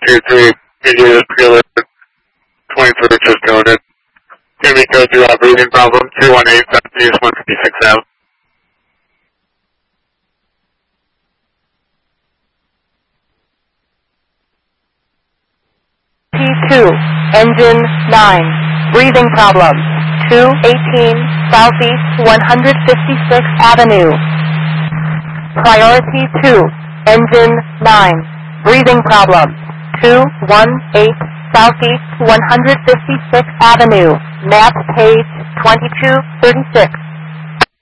223, India Trailer 23 just noted. Jimmy Code 2 breathing problem, 218, Southeast 156 out. T2, engine 9, breathing problem, 218, Southeast 156 Avenue. Priority 2, engine 9, breathing problem, 218, Southeast 156 Avenue, map page 2236.